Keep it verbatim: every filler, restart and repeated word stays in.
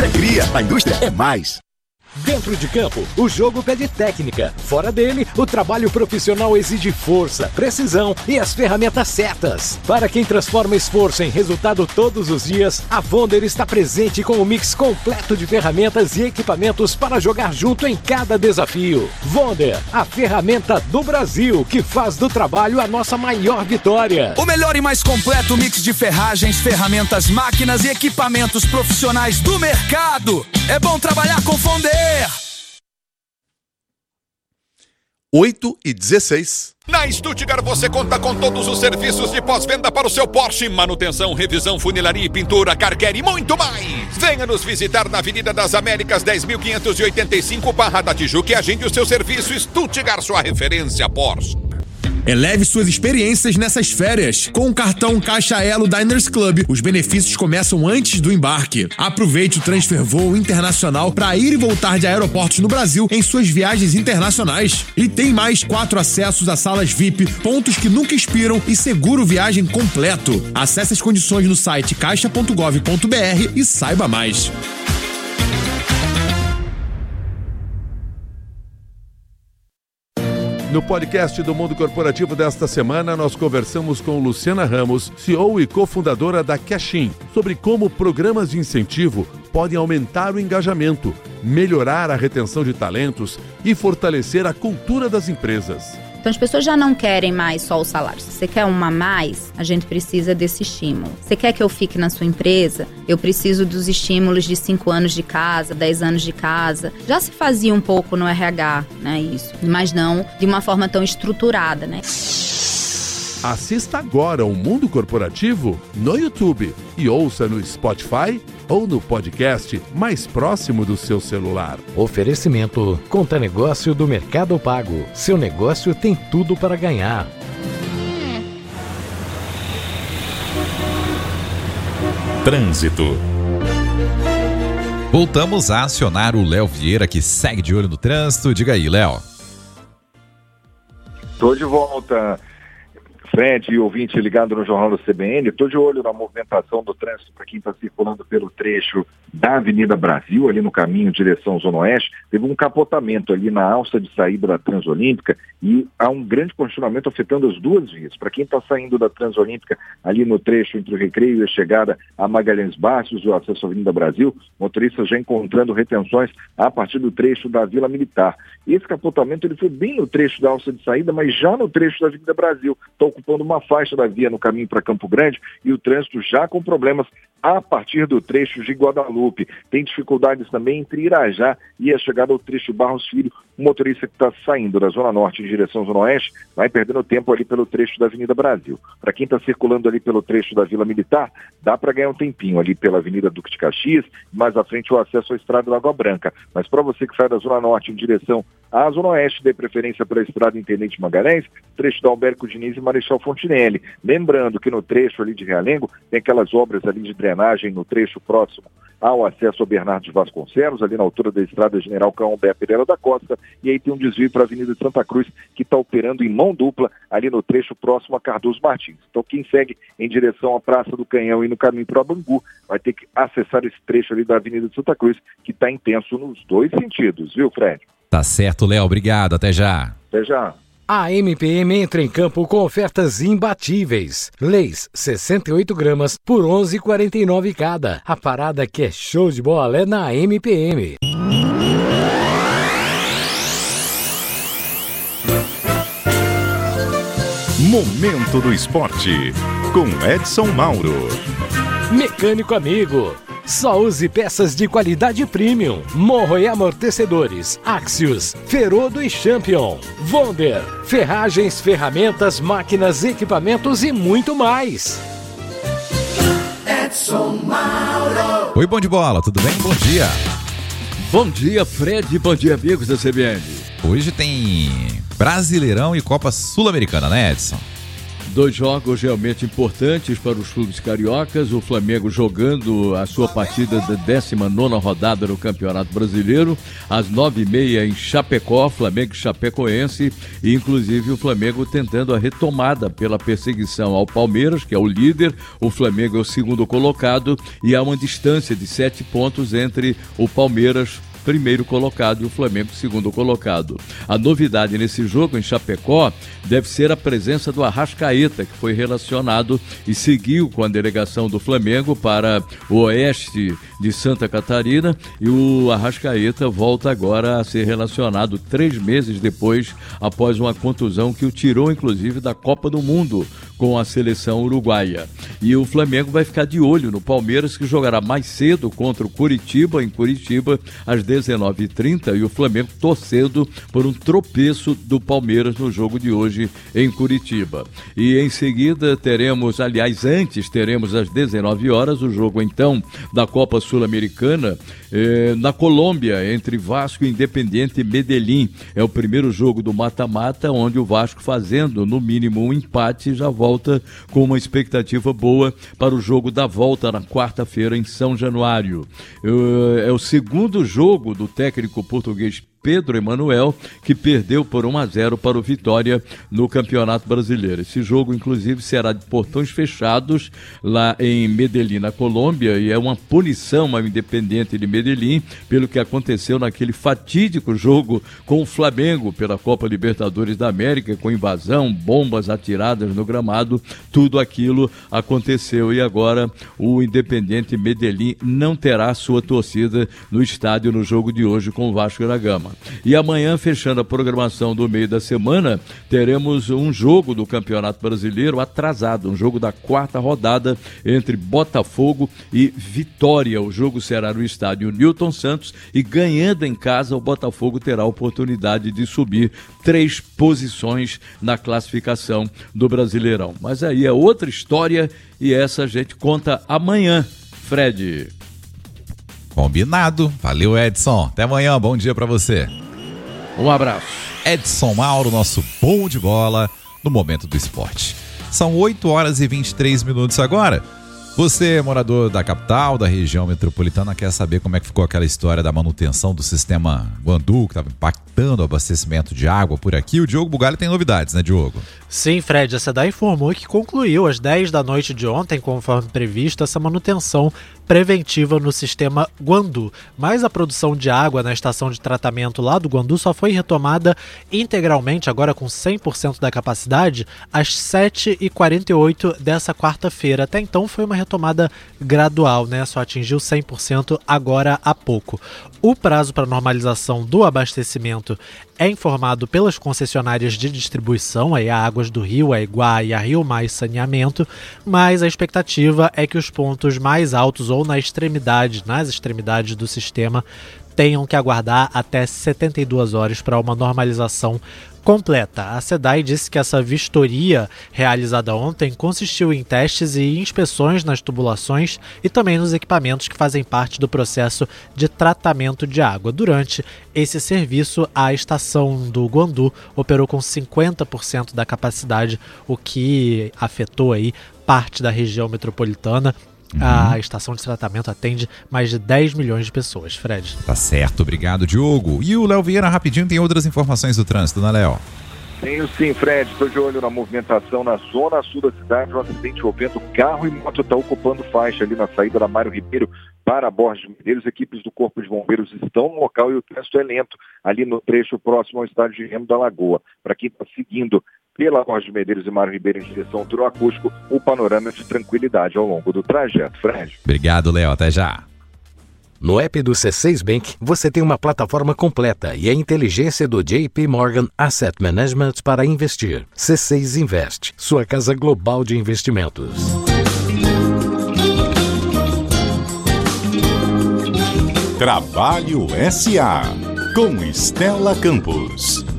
indústria cria, a indústria é mais. Dentro de campo, o jogo pede técnica. Fora dele, o trabalho profissional exige força, precisão e as ferramentas certas. Para quem transforma esforço em resultado todos os dias, a Vonder está presente com um mix completo de ferramentas e equipamentos para jogar junto em cada desafio. Vonder, a ferramenta do Brasil que faz do trabalho a nossa maior vitória. O melhor e mais completo mix de ferragens, ferramentas, máquinas e equipamentos profissionais do mercado. É bom trabalhar com Vonder. oito e dezesseis. Na Stuttgart você conta com todos os serviços de pós-venda para o seu Porsche, manutenção, revisão, funilaria e pintura, car care e muito mais. Venha nos visitar na Avenida das Américas dez mil quinhentos e oitenta e cinco, Barra da Tijuca, e agende o seu serviço. Stuttgart, sua referência Porsche. Eleve suas experiências nessas férias. Com o cartão Caixa Elo Diners Club, os benefícios começam antes do embarque. Aproveite o transfer voo internacional para ir e voltar de aeroportos no Brasil em suas viagens internacionais. E tem mais quatro acessos a salas V I P, pontos que nunca expiram e seguro viagem completo. Acesse as condições no site caixa ponto gov ponto br e saiba mais. No podcast do Mundo Corporativo desta semana, nós conversamos com Luciana Ramos, C E O e cofundadora da Cashin, sobre como programas de incentivo podem aumentar o engajamento, melhorar a retenção de talentos e fortalecer a cultura das empresas. Então as pessoas já não querem mais só o salário. Se você quer uma a mais, a gente precisa desse estímulo. Você quer que eu fique na sua empresa? Eu preciso dos estímulos de cinco anos de casa, dez anos de casa. Já se fazia um pouco no R H, né, isso. Mas não de uma forma tão estruturada, né? Assista agora o Mundo Corporativo no YouTube e ouça no Spotify ou no podcast mais próximo do seu celular. Oferecimento Conta Negócio do Mercado Pago. Seu negócio tem tudo para ganhar. Trânsito. Voltamos a acionar o Léo Vieira, que segue de olho no trânsito. Diga aí, Léo. Estou de volta. Fred e ouvinte ligado no Jornal do C B N, estou de olho na movimentação do trânsito para quem está circulando pelo trecho da Avenida Brasil, ali no caminho em direção Zona Oeste. Teve um capotamento ali na alça de saída da Transolímpica e há um grande congestionamento afetando as duas vias. Para quem está saindo da Transolímpica, ali no trecho entre o Recreio e a chegada a Magalhães Bastos e o acesso à Avenida Brasil, motoristas já encontrando retenções a partir do trecho da Vila Militar. Esse capotamento ele foi bem no trecho da alça de saída, mas já no trecho da Avenida Brasil. Está ocupando uma faixa da via no caminho para Campo Grande e o trânsito já com problemas a partir do trecho de Guadalupe. Tem dificuldades também entre Irajá e a chegada ao trecho Barros Filho. O motorista que está saindo da Zona Norte em direção à Zona Oeste vai perdendo tempo ali pelo trecho da Avenida Brasil. Para quem está circulando ali pelo trecho da Vila Militar, dá para ganhar um tempinho ali pela Avenida Duque de Caxias, mais à frente o acesso à Estrada da Água Branca. Mas para você que sai da Zona Norte em direção à Zona Oeste, dê preferência pela Estrada Intendente Magalhães, trecho da Alberto Diniz e Marechal Fontinelli. Lembrando que no trecho ali de Realengo tem aquelas obras ali de drenagem no trecho próximo ao acesso ao Bernardo de Vasconcelos, ali na altura da Estrada General Caombé Pereira da Costa, e aí tem um desvio para a Avenida de Santa Cruz, que está operando em mão dupla ali no trecho próximo a Cardoso Martins. Então quem segue em direção à Praça do Canhão e no caminho para Bangu vai ter que acessar esse trecho ali da Avenida de Santa Cruz, que está intenso nos dois sentidos, viu, Fred? Tá certo, Léo. Obrigado. Até já. Até já. A M P M entra em campo com ofertas imbatíveis. Leis, sessenta e oito gramas por onze reais e quarenta e nove centavos cada. A parada que é show de bola é na M P M. Momento do Esporte, com Edson Mauro. Mecânico amigo. Só use peças de qualidade premium. Morro e amortecedores, Axios, Ferodo e Champion. Vonder, ferragens, ferramentas, máquinas, equipamentos e muito mais. Edson Mauro. Oi, bom de bola, tudo bem? Bom dia. Bom dia, Fred. Bom dia, amigos da C B N. Hoje tem Brasileirão e Copa Sul-Americana, né, Edson? Dois jogos realmente importantes para os clubes cariocas. O Flamengo jogando a sua partida da décima nona rodada no Campeonato Brasileiro, às nove e meia em Chapecó, Flamengo e Chapecoense, e inclusive o Flamengo tentando a retomada pela perseguição ao Palmeiras, que é o líder. O Flamengo é o segundo colocado e há uma distância de sete pontos entre o Palmeiras, primeiro colocado, e o Flamengo, segundo colocado. A novidade nesse jogo em Chapecó deve ser a presença do Arrascaeta, que foi relacionado e seguiu com a delegação do Flamengo para o oeste de Santa Catarina, e o Arrascaeta volta agora a ser relacionado três meses depois, após uma contusão que o tirou inclusive da Copa do Mundo com a seleção uruguaia. E o Flamengo vai ficar de olho no Palmeiras, que jogará mais cedo contra o Curitiba, em Curitiba, às dezenove e trinta, e o Flamengo torcendo por um tropeço do Palmeiras no jogo de hoje em Curitiba. E em seguida teremos, aliás, antes teremos às dezenove horas o jogo então da Copa Sul-Americana eh, na Colômbia, entre Vasco e Independiente Medellín. É o primeiro jogo do mata-mata, onde o Vasco, fazendo no mínimo um empate, já volta com uma expectativa boa para o jogo da volta na quarta-feira em São Januário. Eh, é o segundo jogo do técnico português Pedro Emanuel, que perdeu por um a zero para o Vitória no Campeonato Brasileiro. Esse jogo, inclusive, será de portões fechados lá em Medellín, na Colômbia, e é uma punição ao Independiente de Medellín pelo que aconteceu naquele fatídico jogo com o Flamengo pela Copa Libertadores da América, com invasão, bombas atiradas no gramado. Tudo aquilo aconteceu e agora o Independiente Medellín não terá sua torcida no estádio no jogo de hoje com o Vasco da Gama. E amanhã, fechando a programação do meio da semana, teremos um jogo do Campeonato Brasileiro atrasado, um jogo da quarta rodada entre Botafogo e Vitória. O jogo será no estádio Newton Santos e, ganhando em casa, o Botafogo terá a oportunidade de subir três posições na classificação do Brasileirão. Mas aí é outra história e essa a gente conta amanhã. Fred. Combinado. Valeu, Edson. Até amanhã. Bom dia pra você. Um abraço. Edson Mauro, nosso bom de bola no Momento do Esporte. São oito horas e vinte e três minutos agora. Você, morador da capital, da região metropolitana, quer saber como é que ficou aquela história da manutenção do sistema Guandu, que estava impactando o abastecimento de água por aqui? O Diogo Bugalho tem novidades, né, Diogo? Sim, Fred, a SEDAI informou que concluiu às dez da noite de ontem, conforme previsto, essa manutenção preventiva no sistema Guandu. Mas a produção de água na estação de tratamento lá do Guandu só foi retomada integralmente, agora com cem por cento da capacidade, às sete e quarenta e oito dessa quarta-feira. Até então foi uma retomada gradual, né? Só atingiu cem por cento agora há pouco. O prazo para normalização do abastecimento é informado pelas concessionárias de distribuição, aí a Águas do Rio, a Iguá e a Rio Mais Saneamento, mas a expectativa é que os pontos mais altos ou na extremidade, nas extremidades do sistema tenham que aguardar até setenta e duas horas para uma normalização completa. A SEDAI disse que essa vistoria realizada ontem consistiu em testes e inspeções nas tubulações e também nos equipamentos que fazem parte do processo de tratamento de água. Durante esse serviço, a estação do Guandu operou com cinquenta por cento da capacidade, o que afetou aí parte da região metropolitana. A estação de tratamento atende mais de dez milhões de pessoas, Fred. Tá certo, obrigado, Diogo. E o Léo Vieira, rapidinho, tem outras informações do trânsito, né, Léo? Tenho sim, Fred. Estou de olho na movimentação na zona sul da cidade. Um acidente envolvendo carro e moto está ocupando faixa ali na saída da Mário Ribeiro para Borges de Medeiros. Equipes do Corpo de Bombeiros estão no local e o trânsito é lento ali no trecho próximo ao estádio de Remo da Lagoa. Para quem está seguindo pela Borges de Medeiros e Mário Ribeiro em direção ao trio acústico, o panorama é de tranquilidade ao longo do trajeto. Fred. Obrigado, Léo. Até já. No app do C seis Bank, você tem uma plataforma completa e a inteligência do J P Morgan Asset Management para investir. C seis Invest, sua casa global de investimentos. Trabalho S A com Estela Campos.